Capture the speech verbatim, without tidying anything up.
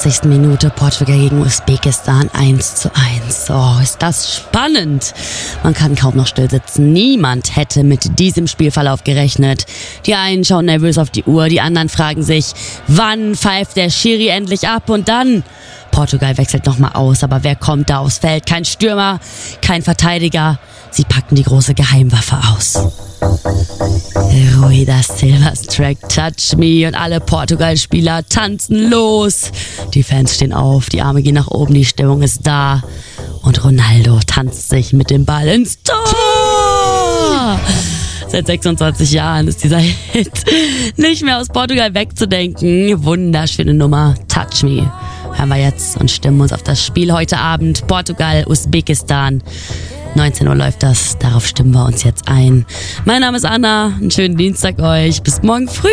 sechsundachtzigsten Minute Portugal gegen Usbekistan eins zu eins. Oh, ist das spannend. Man kann kaum noch still sitzen. Niemand hätte mit diesem Spielverlauf gerechnet. Die einen schauen nervös auf die Uhr, die anderen fragen sich, wann pfeift der Schiri endlich ab? Und dann... Portugal wechselt nochmal aus, aber wer kommt da aufs Feld? Kein Stürmer, kein Verteidiger. Sie packen die große Geheimwaffe aus. Rui da Silvas Track Touch Me und alle Portugal-Spieler tanzen los. Die Fans stehen auf, die Arme gehen nach oben, die Stimmung ist da. Und Ronaldo tanzt sich mit dem Ball ins Tor! Seit sechsundzwanzig Jahren ist dieser Hit nicht mehr aus Portugal wegzudenken. Wunderschöne Nummer, Touch Me. Hören wir jetzt und stimmen uns auf das Spiel heute Abend. Portugal, Usbekistan. neunzehn Uhr läuft das, darauf stimmen wir uns jetzt ein. Mein Name ist Anna, einen schönen Dienstag euch. Bis morgen früh.